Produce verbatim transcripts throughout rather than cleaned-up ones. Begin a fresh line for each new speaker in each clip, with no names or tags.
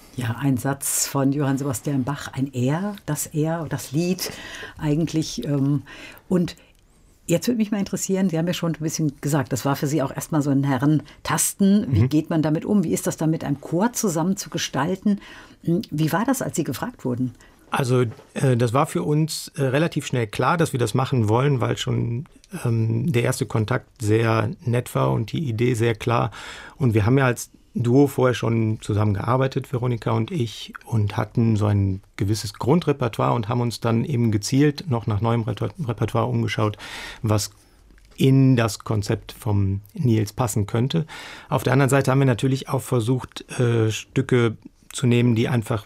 Ja, ein Satz von Johann Sebastian Bach, ein Er, das Er, das Lied eigentlich. Ähm, und jetzt würde mich mal interessieren, Sie haben ja schon ein bisschen gesagt, das war für Sie auch erstmal so ein Herrentasten. Wie
Mhm.
geht man damit um? Wie ist das dann mit einem Chor zusammen zu gestalten? Wie war das, als Sie gefragt wurden?
Also äh, das war für uns äh, relativ schnell klar, dass wir das machen wollen, weil schon ähm, der erste Kontakt sehr nett war und die Idee sehr klar. Und wir haben ja als Duo vorher schon zusammengearbeitet, Veronika und ich, und hatten so ein gewisses Grundrepertoire und haben uns dann eben gezielt noch nach neuem Reper- Repertoire umgeschaut, was in das Konzept vom Nils passen könnte. Auf der anderen Seite haben wir natürlich auch versucht, äh, Stücke zu nehmen, die einfach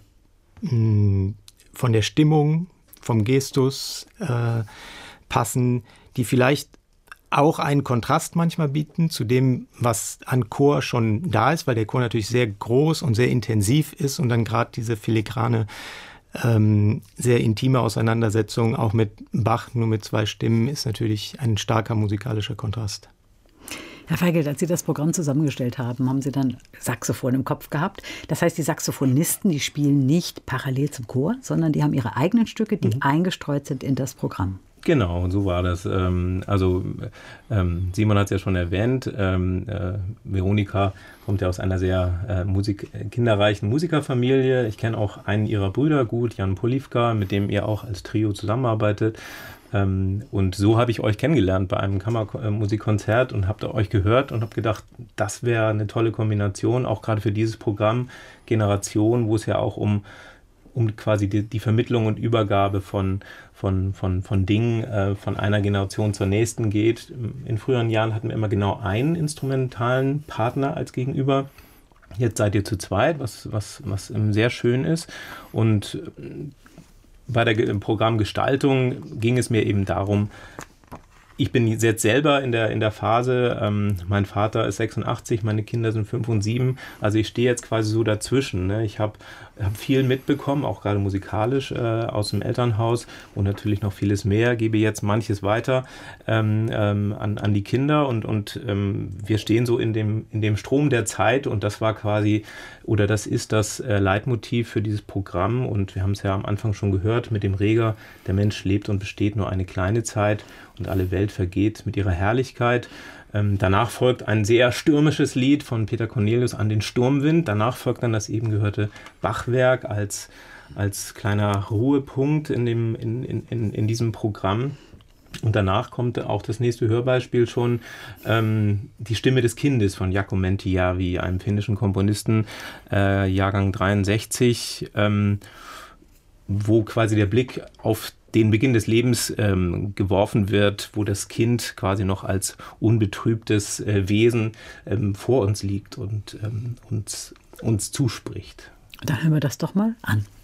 mh, von der Stimmung, vom Gestus äh, passen, die vielleicht auch einen Kontrast manchmal bieten zu dem, was an Chor schon da ist, weil der Chor natürlich sehr groß und sehr intensiv ist und dann gerade diese filigrane, ähm, sehr intime Auseinandersetzung auch mit Bach, nur mit zwei Stimmen, ist natürlich ein starker musikalischer Kontrast.
Herr Feigl, als Sie das Programm zusammengestellt haben, haben Sie dann Saxophon im Kopf gehabt. Das heißt, die Saxophonisten, die spielen nicht parallel zum Chor, sondern die haben ihre eigenen Stücke, die mhm. eingestreut sind in das Programm.
Genau, so war das. Also ähm, Simon hat es ja schon erwähnt, ähm, äh, Veronika kommt ja aus einer sehr äh, Musik, kinderreichen Musikerfamilie. Ich kenne auch einen ihrer Brüder gut, Jan Polivka, mit dem ihr auch als Trio zusammenarbeitet. Ähm, und so habe ich euch kennengelernt bei einem Kammermusikkonzert und habe euch gehört und habe gedacht, das wäre eine tolle Kombination, auch gerade für dieses Programm Generation, wo es ja auch um um quasi die, die Vermittlung und Übergabe von, von, von, von Dingen äh, von einer Generation zur nächsten geht. In früheren Jahren hatten wir immer genau einen instrumentalen Partner als Gegenüber. Jetzt seid ihr zu zweit, was, was, was sehr schön ist. Und bei der Programmgestaltung ging es mir eben darum, ich bin jetzt selber in der, in der Phase, ähm, mein Vater ist sechsundachtzig, meine Kinder sind fünf und sieben, also ich stehe jetzt quasi so dazwischen. Ne? Ich habe hab viel mitbekommen, auch gerade musikalisch äh, aus dem Elternhaus und natürlich noch vieles mehr, gebe jetzt manches weiter ähm, ähm, an, an die Kinder und, und ähm, wir stehen so in dem, in dem Strom der Zeit und das war quasi, oder das ist das äh, Leitmotiv für dieses Programm und wir haben es ja am Anfang schon gehört mit dem Reger, der Mensch lebt und besteht nur eine kleine Zeit und alle Welt vergeht mit ihrer Herrlichkeit. Ähm, danach folgt ein sehr stürmisches Lied von Peter Cornelius, An den Sturmwind. Danach folgt dann das eben gehörte Bachwerk als, als kleiner Ruhepunkt in, dem, in, in, in diesem Programm. Und danach kommt auch das nächste Hörbeispiel schon, ähm, Die Stimme des Kindes von Jaakko Mäntyjärvi, einem finnischen Komponisten, äh, Jahrgang dreiundsechzig, ähm, wo quasi der Blick auf den Beginn des Lebens ähm, geworfen wird, wo das Kind quasi noch als unbetrübtes äh, Wesen ähm, vor uns liegt und ähm, uns, uns zuspricht.
Dann hören wir das doch mal an.